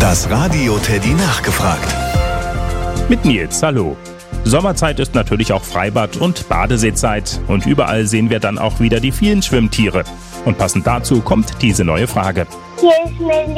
Das Radio Teddy nachgefragt. Mit Nils, hallo. Sommerzeit ist natürlich auch Freibad- und Badeseezeit. Und überall sehen wir dann auch wieder die vielen Schwimmtiere. Und passend dazu kommt diese neue Frage. Hier ist Melissa.